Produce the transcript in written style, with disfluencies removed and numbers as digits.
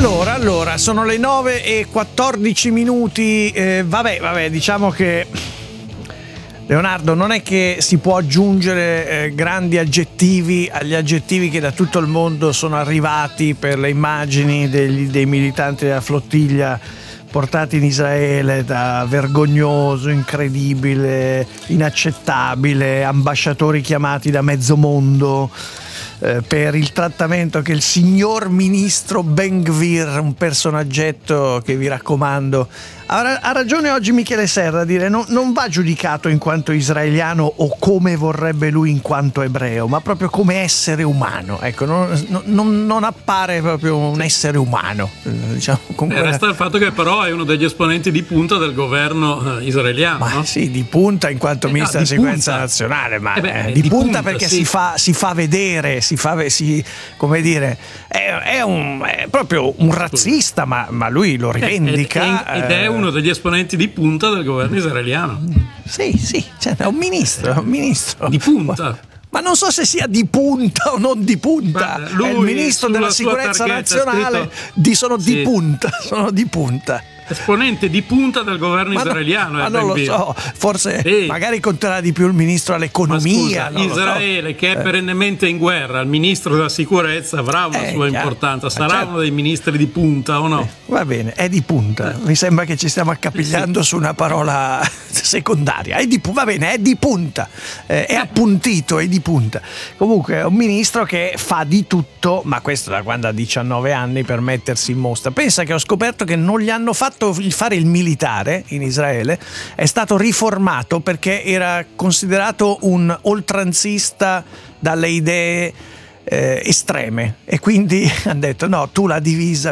Allora, sono le 9:14. Vabbè, diciamo che Leonardo non è che si può aggiungere grandi aggettivi agli aggettivi che da tutto il mondo sono arrivati per le immagini dei militanti della flottiglia portati in Israele, da vergognoso, incredibile, inaccettabile, ambasciatori chiamati da mezzo mondo per il trattamento che il signor ministro Ben-Gvir, un personaggetto che vi raccomando, ha ragione oggi Michele Serra a dire non va giudicato in quanto israeliano o come vorrebbe lui in quanto ebreo, ma proprio come essere umano. Ecco, non appare proprio un essere umano, diciamo. Resta il fatto che però è uno degli esponenti di punta del governo israeliano. Ma no? Sì, di punta in quanto ministro della sicurezza punta. nazionale, ma di punta punta perché sì. si fa vedere, come dire, è proprio un razzista, ma lui lo rivendica. Ed è uno degli esponenti di punta del governo israeliano. Sì, cioè, è un ministro. Di punta. Ma non so se sia di punta o non di punta. Guarda, lui è il ministro della sicurezza nazionale. Sono di punta. Esponente di punta del governo israeliano. Ma non lo so, forse magari conterà di più il ministro all'economia. Ma scusa, Israele che è perennemente in guerra, il ministro della sicurezza avrà una sua importanza, sarà uno dei ministri di punta o no? Va bene, è di punta. Mi sembra che ci stiamo accapigliando su una parola secondaria. Va bene, è di punta, è appuntito, è di punta. Comunque è un ministro che fa di tutto, ma questo da quando ha 19 anni, per mettersi in mostra. Pensa che ho scoperto che non gli hanno fatto fare il militare in Israele, è stato riformato perché era considerato un oltranzista dalle idee estreme, e quindi hanno detto no, tu la divisa